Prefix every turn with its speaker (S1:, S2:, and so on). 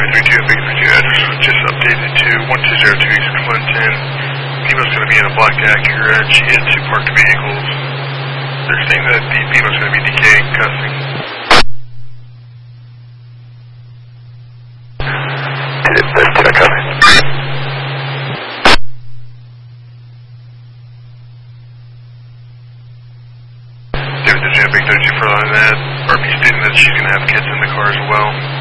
S1: 332 and Big 32 address was just updated to 1202 East Clinton. Female's going to be in a black Acura. She hit two parked vehicles. They're saying that the female's going to be decaying, cussing.
S2: Did I copy?
S1: David, did you have Big 32 for on that? RP stating that she's going to have kids in the car as well.